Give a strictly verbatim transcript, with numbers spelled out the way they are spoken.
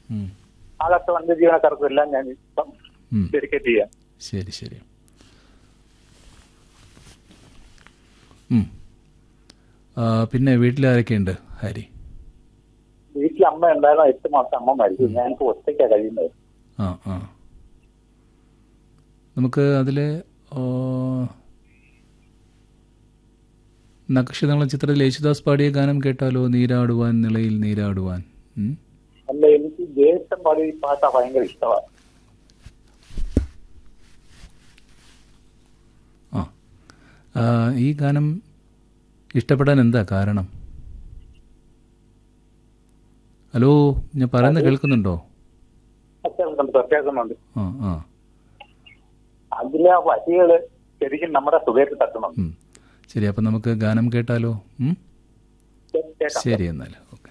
അതൊക്കെ വന്യ ജീവനക്കാർക്കും എല്ലാം ഞാൻ ഇപ്പം ഡെഡിക്കേറ്റ് ചെയ്യാം. ശരി ശരി. പിന്നെ വീട്ടിലാരൊക്കെയുണ്ട് ഹരി? വീട്ടിൽ അമ്മ ഉണ്ടായിരുന്ന എട്ട് മാസം അമ്മ മരിച്ചു. ഞാനിപ്പോ ഒറ്റയ്ക്കാണ് കഴിയുന്നത്. ആ ആ നമുക്ക് അതിൽ നക്ഷത്രങ്ങളും ചിത്രത്തിൽ യേശുദാസ് പാടിയ ഗാനം കേട്ടാലോ? നീരാടുവാൻ നിളയിൽ നീരാടുവാൻ. അല്ല, എനിക്ക് ദേശം പാടിയ പാട്ടാ ഭയങ്കര ഇഷ്ടമാണ്. ആ ഈ ഗാനം ഇഷ്ടപ്പെടാൻ എന്താ കാരണം? ഹലോ, ഞാൻ പറയുന്നത് കേൾക്കുന്നുണ്ടോ? ആ ആ അതിലെ വരികള് ശരിക്കും നമ്മുടെ ഹൃദയത്തിൽ തട്ടണം. ശരി, അപ്പം നമുക്ക് ഗാനം കേട്ടാലോ? ശരി എന്നാൽ.